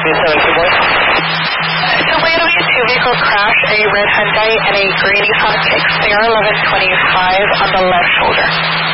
So we had a two-vehicle crash, a red Hyundai and a grey Nissan Kicks. They are 1125 on the left shoulder.